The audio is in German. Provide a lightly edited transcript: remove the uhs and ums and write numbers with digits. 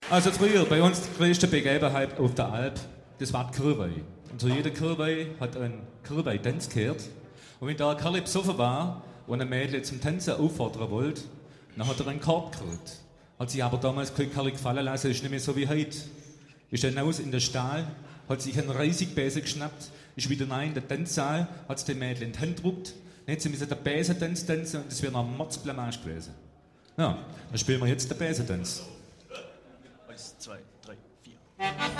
Also früher, bei uns die größte Begebenheit auf der Alp, das war die Kirwei. Und zu jeder Kirwei hat ein Kirwei-Tanz gehört. Und wenn da ein Kerl besoffen war und ein Mädel zum Tanzen auffordern wollte, dann hat er einen Korb gekriegt. Hat sich aber damals kein Kerl gefallen lassen, ist nicht mehr so wie heute. Ist dann raus in den Stall, hat sich einen Reissigbesen geschnappt, ist wieder rein in den Tanzsaal, hat es dem Mädel in die Hand gedruckt, dann hat sie den Besentanz tanzen und das wäre noch ein Mordsblamage gewesen. Ja, dann spielen wir jetzt den Besentanz. 1, 2, 3, 4.